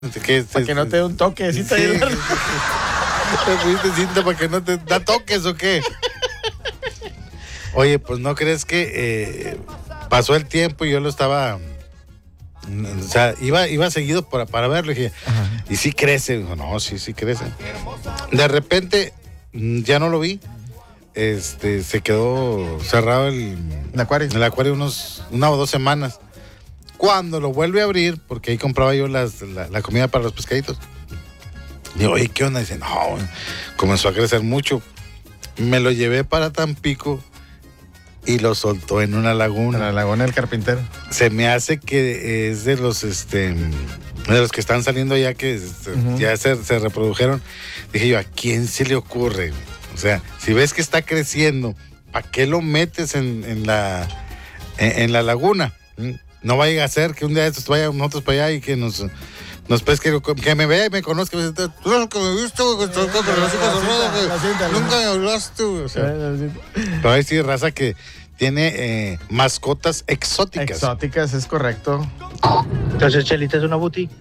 Para que no te dé un toque. ¿Sí? ¿Te fuiste cinta para que no te da toques o qué? Oye, pues no crees que pasó el tiempo y yo lo estaba... O sea, iba seguido para verlo y dije, ¿y sí crece? Dijo, no, sí crece. De repente, ya no lo vi. Se quedó cerrado el acuario una o 2 semanas. Cuando lo vuelve a abrir, porque ahí compraba yo la comida para los pescaditos. Digo, oye, ¿qué onda? Dice, no, comenzó a crecer mucho. Me lo llevé para Tampico y lo soltó en una laguna. En la laguna del Carpintero. Se me hace que es de los que están saliendo ya que ya se reprodujeron. Dije yo, ¿a quién se le ocurre? O sea, si ves que está creciendo, ¿para qué lo metes en la laguna? No vaya a ser que un día estos vayan nosotros para allá y que nos pesque, que me vea y me conozca. Tú eres el que me viste, güey, que con los hijos cerrados, nunca me hablaste, güey. O sea, pero ahí sí, raza que tiene mascotas exóticas. Exóticas, es correcto. Entonces, Chelita es una boutique.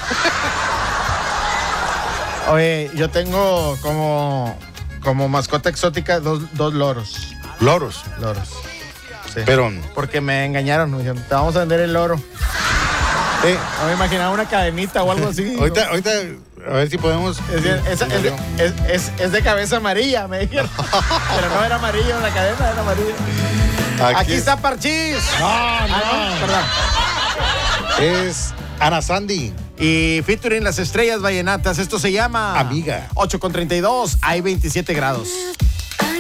Oye, yo tengo como mascota exótica dos loros. ¿Loros? Loros. Sí. Pero... Porque me engañaron, me dijeron, te vamos a vender el loro. No me imaginaba una cadenita o algo así. Ahorita, a ver si podemos... Es de cabeza amarilla, me dijeron. Pero no era amarilla, la cadena era amarilla. Aquí está Parchís. No, perdón. Es Ana Sandy. Y featuring las estrellas vallenatas. Esto se llama... Amiga. 8:32, hay 27 grados.